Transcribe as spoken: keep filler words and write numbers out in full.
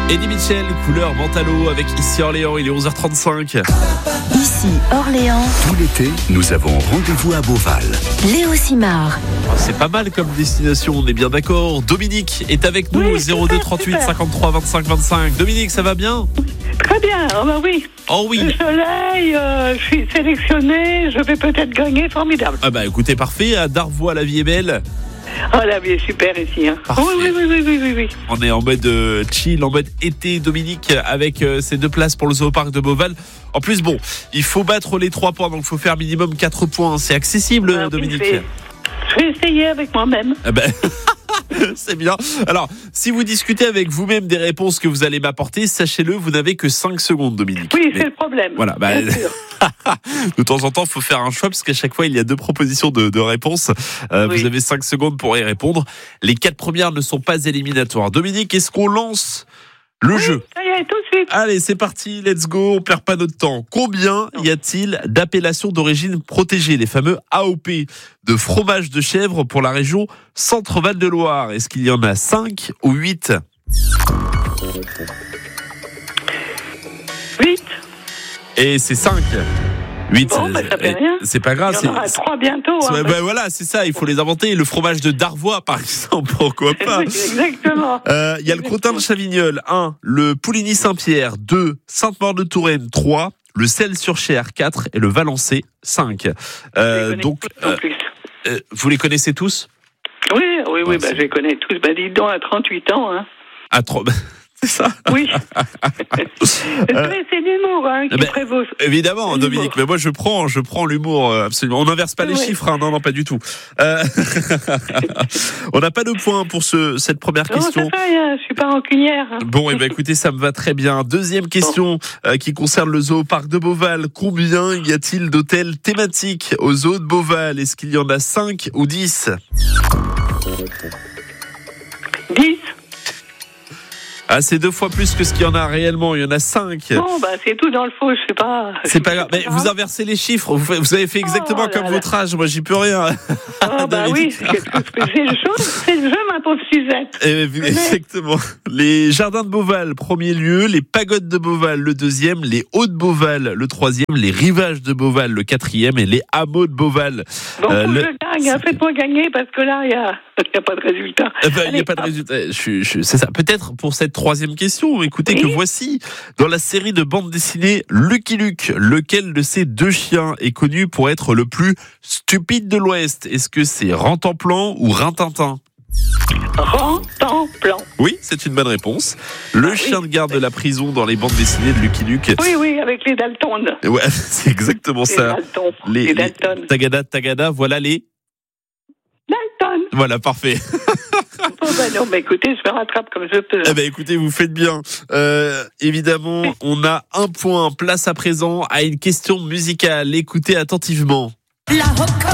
Eddie Mitchell, couleur Mentalo avec Ici Orléans, il est onze heures trente-cinq. Ici Orléans. Tout l'été, nous avons rendez-vous à Beauval. Léo Simard. Oh, c'est pas mal comme destination, on est bien d'accord. Dominique est avec nous au Oui, zéro deux super, trente-huit super. cinquante-trois vingt-cinq vingt-cinq. Dominique, ça va bien? Très bien, oh bah oui. Oh oui. Le soleil, euh, je suis sélectionnée, je vais peut-être gagner, formidable. Ah bah écoutez, parfait, à Darvois, la vie est belle. Oh la vie est super ici. Hein. Parfait. Oui, oui, oui, oui, oui, oui, oui. On est en mode euh, chill, en mode été, Dominique, avec euh, ces deux places pour le Zooparc de Beauval. En plus, bon, il faut battre les trois points, donc il faut faire minimum quatre points. C'est accessible, Ah, oui, Dominique? je vais, je vais essayer avec moi-même. Ah ben, c'est bien. Alors, si vous discutez avec vous-même des réponses que vous allez m'apporter, sachez-le, vous n'avez que cinq secondes, Dominique. Oui, Mais c'est le problème. voilà, bah, bien sûr. de temps en temps, il faut faire un choix parce qu'à chaque fois, il y a deux propositions de, de réponses. Euh, Oui. Vous avez cinq secondes pour y répondre. Les quatre premières ne sont pas éliminatoires. Dominique, est-ce qu'on lance le jeu? Ça y est, tout de suite. Allez, c'est parti, let's go, on perd pas notre temps. Combien y a-t-il d'appellations d'origine protégées, les fameux A O P, de fromage de chèvre pour la région Centre-Val de Loire? Est-ce qu'il y en a cinq ou huit? Huit. Et c'est cinq. huit, Bon, bah, ça fait rien. c'est pas grave. Il y en aura c'est- trois bientôt. c'est- Hein, ben voilà, c'est ça, il faut les inventer. Le fromage de Darvois, par exemple, pourquoi pas? Exactement. Euh, Il y a le crottin de Chavignol, un. Le Pouligny-Saint-Pierre, deux. Sainte-Maure-de-Touraine, trois. Le Celles-sur-Cher, quatre. Et le Valençay, cinq. Euh, Je les connais donc, tous en euh, plus. euh, vous les connaissez tous? Oui, oui, oui, Ouais, bah, c'est- je les connais tous. Bah, dis donc, à trente-huit ans. Hein. À trois. C'est ça? Oui. C'est l'humour hein, qui Ben, prévaut. Évidemment, L'humour. Dominique, mais moi je prends, je prends l'humour euh, absolument. On n'inverse pas les Ouais. chiffres, hein, non, non, pas du tout. Euh, on n'a pas de points pour ce, cette première Non, ça question. fait rien, je suis pas rancunière. hein. Bon, et ben écoutez, ça me va très bien. Deuxième question euh, qui concerne le Zooparc de Beauval. Combien y a-t-il d'hôtels thématiques au zoo de Beauval? Est-ce qu'il y en a cinq ou dix? dix. Ah, c'est deux fois plus que ce qu'il y en a réellement. Il y en a cinq. Bon, bah, c'est tout dans le faux, je sais pas. C'est pas grave. Mais vous inversez les chiffres. Vous, faites- vous avez fait exactement Oh là comme là. votre âge. Moi, j'y peux rien. Ah, bah oui, c'est quelque chose que c'est le jeu, c'est le jeu, ma pauvre Suzette. Eh, Exactement. Les jardins de Beauval, premier lieu. Les pagodes de Beauval, le deuxième. Les hauts de Beauval, le troisième. Les rivages de Beauval, le quatrième. Et les hameaux de Beauval. Bon, Euh, faut le- que je gagne, hein, faites-moi gagner, parce que là, il n'y a, y a pas de résultat. Eh ben, il n'y a Allez, pas de hop. résultat. Je, suis- je- c'est ça. Peut-être pour cette troisième question. Écoutez Oui. que voici dans la série de bande dessinée Lucky Luke, lequel de ces deux chiens est connu pour être le plus stupide de l'Ouest? Est-ce que c'est Rantanplan ou Rintintin? Rantanplan. Oui, c'est une bonne réponse. Le Ah oui. chien de garde de la prison dans les bandes dessinées de Lucky Luke. Oui, oui, avec les Dalton. Ouais, c'est exactement Les ça. Dalton. Les, Les les Dalton. Tagada, Tagada, voilà les. Dalton. Voilà, parfait. Oh, bah non, bah écoutez, je me rattrape comme je peux. Eh ben, écoutez, vous faites bien. Euh, évidemment, on a un point. Place à présent à une question musicale. Écoutez attentivement. La